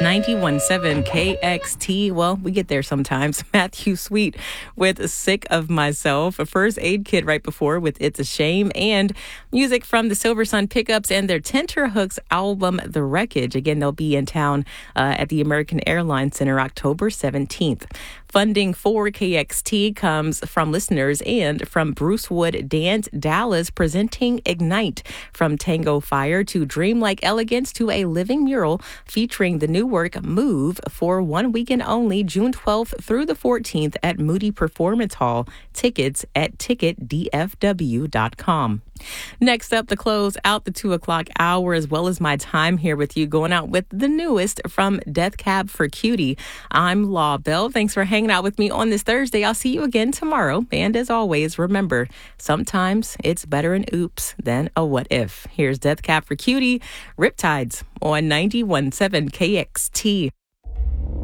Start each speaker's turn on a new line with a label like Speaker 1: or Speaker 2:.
Speaker 1: 91.7 KXT. Well, we get there sometimes. Matthew Sweet with Sick of Myself. A First Aid Kit right before with It's a Shame. And music from the Silver Sun Pickups and their Tenterhooks album, The Wreckage. Again, they'll be in town at the American Airlines Center October 17th. Funding for KXT comes from listeners and from Brucewood Dance Dallas presenting Ignite. From Tango Fire to Dreamlike Elegance to a living mural featuring the new work Move for 1 weekend only, June 12th through the 14th at Moody Performance Hall. Tickets at ticketdfw.com. Next up, to close out the 2 o'clock hour, as well as my time here with you, going out with the newest from Death Cab for Cutie. I'm Law Bell. Thanks for hanging out with me on this Thursday. I'll see you again tomorrow. And as always, remember, sometimes it's better an oops than a what if. Here's Death Cab for Cutie, Riptides on 91.7 KXT.